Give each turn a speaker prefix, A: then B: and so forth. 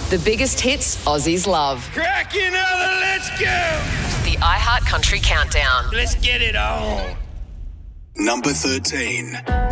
A: The biggest hits Aussies love.
B: Crack another, let's go!
A: The iHeart Country Countdown.
B: Let's get it on.
C: Number 13.